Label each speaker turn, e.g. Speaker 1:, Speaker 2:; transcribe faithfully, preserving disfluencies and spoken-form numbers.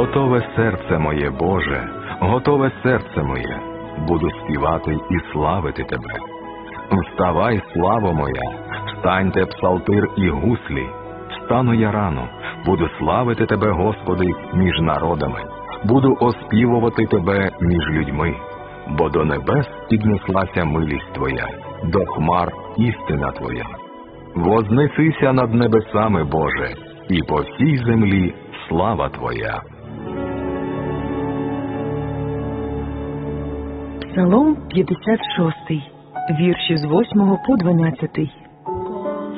Speaker 1: Готове серце моє, Боже, готове серце моє, буду співати і славити Тебе. Вставай, славо моя, встаньте псалтир і гуслі, встану я рано, буду славити Тебе, Господи, між народами, буду оспівувати Тебе між людьми, бо до небес піднеслася милість Твоя, до хмар істина Твоя. Вознесися над небесами, Боже, і по всій землі слава Твоя.
Speaker 2: Псалом п'ятдесят шостий, вірші з восьмого по дванадцятий.